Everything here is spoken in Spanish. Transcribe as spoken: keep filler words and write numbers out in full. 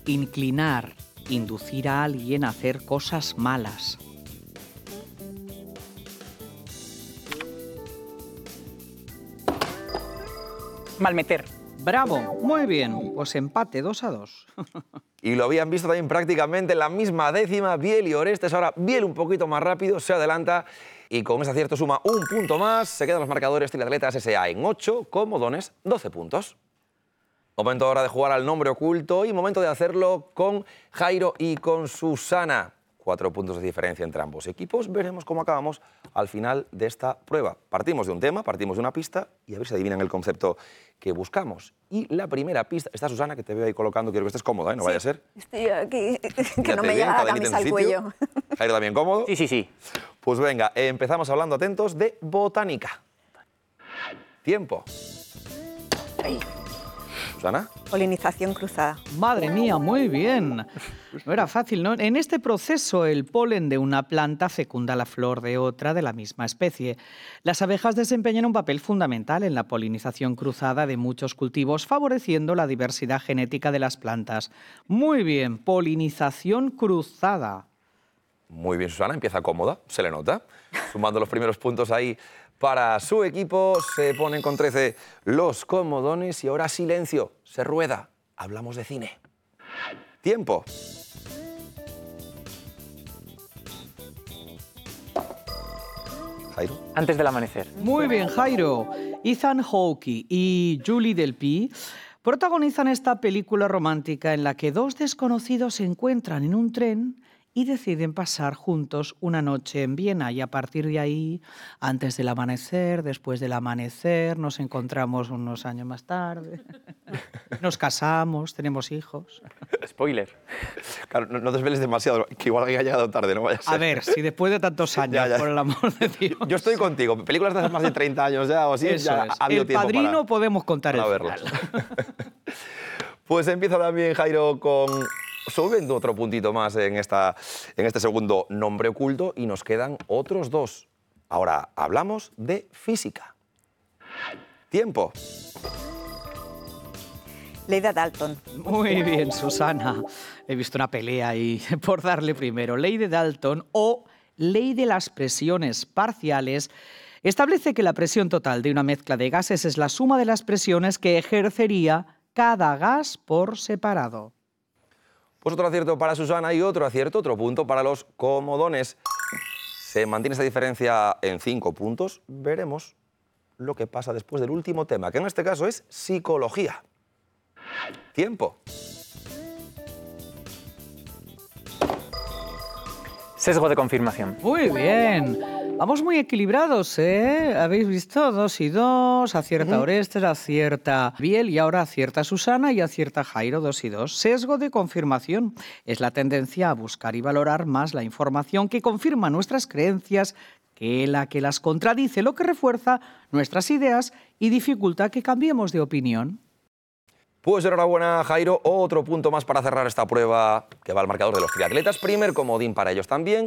inclinar, inducir a alguien a hacer cosas malas. Malmeter. Bravo, muy bien, pues empate, dos a dos. Y lo habían visto también prácticamente en la misma décima, Biel y Orestes. Ahora Biel un poquito más rápido, se adelanta y con ese acierto suma un punto más. Se quedan los marcadores Triatletas S A en ocho, Comodones doce puntos. Momento ahora de jugar al nombre oculto y momento de hacerlo con Jairo y con Susana. Cuatro puntos de diferencia entre ambos equipos. Veremos cómo acabamos al final de esta prueba. Partimos de un tema, partimos de una pista y a ver si adivinan el concepto que buscamos. Y la primera pista... Está Susana, que te veo ahí colocando. Quiero que estés cómoda, ¿eh? No Sí, vaya a ser. Estoy aquí, que Fíjate no me bien, llega la cadenita en camisa su al sitio. cuello. Jairo también cómodo. Sí, sí, sí. Pues venga, eh, empezamos hablando atentos de botánica. Tiempo. Ay, Susana. polinización cruzada. Madre mía, muy bien. No era fácil, ¿no? En este proceso, el polen de una planta fecunda la flor de otra de la misma especie. Las abejas desempeñan un papel fundamental en la polinización cruzada de muchos cultivos, favoreciendo la diversidad genética de las plantas. Muy bien, polinización cruzada. Muy bien, Susana, empieza cómoda, se le nota. Sumando los primeros puntos ahí para su equipo, se ponen con trece los Comodones y ahora silencio, se rueda. Hablamos de cine. Tiempo. Jairo. Antes del amanecer. Muy bien, Jairo. Ethan Hawke y Julie Delpy protagonizan esta película romántica en la que dos desconocidos se encuentran en un tren y deciden pasar juntos una noche en Viena. Y a partir de ahí, antes del amanecer, después del amanecer, nos encontramos unos años más tarde. Nos casamos, tenemos hijos. Spoiler. Claro, no, no desveles demasiado, que igual haya llegado tarde, no vaya a ser. A ver, si después de tantos años, Ya, ya. por el amor de Dios. Yo estoy contigo. Películas de hace más de treinta años ya o así, Eso ya es. ha habido El tiempo Padrino para, podemos contar para el verlas. final. Pues empieza también Jairo con subiendo otro puntito más en, esta, en este segundo nombre oculto y nos quedan otros dos. Ahora hablamos de física. Tiempo. Ley de Dalton. Muy bien, Susana. He visto una pelea ahí por darle primero. Ley de Dalton o ley de las presiones parciales establece que la presión total de una mezcla de gases es la suma de las presiones que ejercería cada gas por separado. Pues otro acierto para Susana y otro acierto, otro punto para los Comodones. Se mantiene esta diferencia en cinco puntos. Veremos lo que pasa después del último tema, que en este caso es psicología. Tiempo. Sesgo de confirmación. Muy bien. Vamos muy equilibrados, ¿eh? Habéis visto dos y dos, acierta Orestes, acierta Biel y ahora acierta Susana y acierta Jairo, dos y dos. Sesgo de confirmación es la tendencia a buscar y valorar más la información que confirma nuestras creencias que la que las contradice, lo que refuerza nuestras ideas y dificulta que cambiemos de opinión. Pues enhorabuena, Jairo. Otro punto más para cerrar esta prueba que va al marcador de los triatletas. Primer comodín para ellos también.